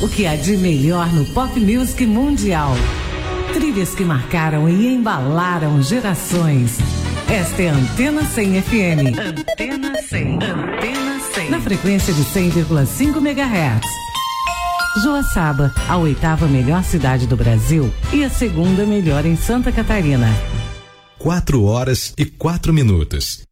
O que há de melhor no pop music mundial. Trilhas que marcaram e embalaram gerações. Esta é a Antena 100 FM. Antena 100. Antena 100. Na frequência de 100,5 MHz. Joaçaba, a 8ª melhor cidade do Brasil e a 2ª melhor em Santa Catarina. 4 horas e 4 minutos.